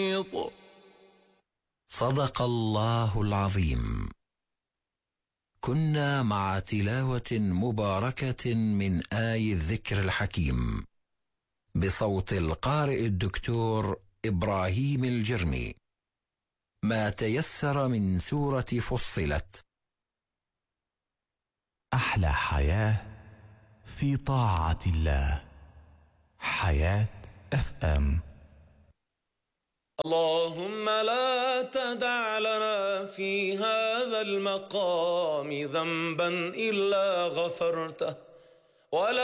صدق الله العظيم. كنا مع تلاوة مباركة من آي الذكر الحكيم بصوت القارئ الدكتور إبراهيم الجرمي، ما تيسر من سورة فصلت. أحلى حياة في طاعة الله. حياة FM. اللهم لا تدع لنا في هذا المقام ذنبا إلا غفرته، ولا